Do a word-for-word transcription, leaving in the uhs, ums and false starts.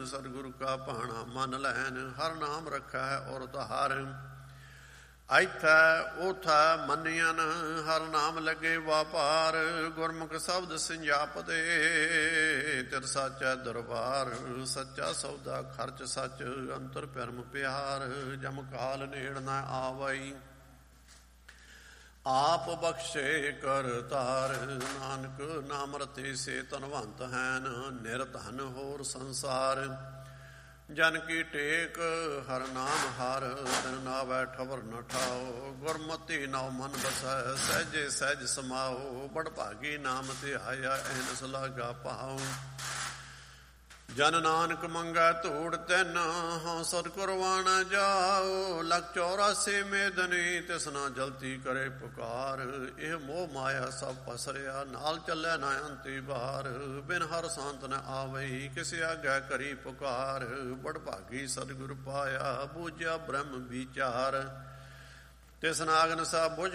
ਸਤਿਗੁਰੂ ਕਾ ਭਾਣਾ ਮੰਨ ਲੈਨ। ਹਰ ਨਾਮ ਰੱਖੈ ਔਰ ਧਾਰ, ਐਥੈ ਓਥੈ ਮੰਨਿਆਨ। ਹਰ ਨਾਮ ਲੱਗੇ ਵਾਪਾਰ, ਗੁਰਮੁਖ ਸ਼ਬਦ ਸੰਜਾਪਦੇ। ਤਿਰ ਸਾਚੈ ਦਰਬਾਰ, ਸੱਚਾ ਸੌਦਾ ਖਰਚ ਸੱਚ। ਅੰਤਰ ਭਰਮ ਪਿਆਰ, ਜਮ ਕਾਲ ਨੇੜ ਨਾ ਆਵਈ। ਆਪ ਬਖਸ਼ੇ ਕਰ ਤਾਰ, ਨਾਨਕ ਨਾਮ ਰਤੇ ਸੇ ਧਨਵੰਤ ਹੈਨ। ਨਿਰਧਨ ਹੋਰ ਸੰਸਾਰ, ਜਨ ਕੀ ਟੇਕ ਹਰ ਨਾਮ ਹਰ। ਤਿਨ ਨਾਵੈ ਠਵਰ ਨ ਠਾਓ, ਗੁਰਮਤਿ ਨਉ ਮਨ ਬਸੈ। ਸਹਿਜੇ ਸਹਿਜ ਸਮਾਓ, ਬੜ ਭਾਗੀ ਨਾਮ ਧਿਆਇਆ। ਐਨਸ ਲਾਗਾ ਪਾਉ, ਜਨ ਨਾਨਕ ਮੰਗੈ ਧੂੜ ਤਿੰਨ। ਹਉ ਸਤਿ ਕੁਰਬਾਨ ਜਾਓ, ਲਖ ਚੌਰਾਸੀ ਮੇਦਨੀ। ਤਿਸਨਾ ਜਲਤੀ ਕਰੇ ਪੁਕਾਰ, ਇਹ ਮੋਹ ਮਾਇਆ ਸਭ ਪਸਰਿਆ। ਨਾਲ ਚੱਲੈ ਨਾ ਅੰਤੀ ਬਾਰ, ਬਿਨ ਹਰ ਸੰਤ ਨ ਆਵਈ। ਕਿਸ ਆਗੈ ਕਰੀ ਪੁਕਾਰ, ਬੜ ਭਾਗੀ ਸਤਿਗੁਰ ਪਾਇਆ। ਬੂਝਿਆ ਬ੍ਰਹਮ ਵਿਚਾਰ, ਤਿਸ ਨਾਗਨ ਸਾ ਬੁਝ